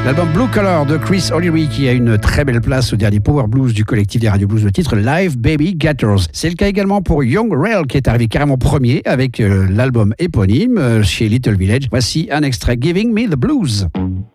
L'album Blue Color de Chris O'Leary qui a une très belle place au dernier Power Blues du collectif des Radio Blues, le titre Live Baby Gathers. C'est le cas également pour Young Rail qui est arrivé carrément premier avec l'album éponyme chez Little Village. Voici un extrait Giving Me the Blues.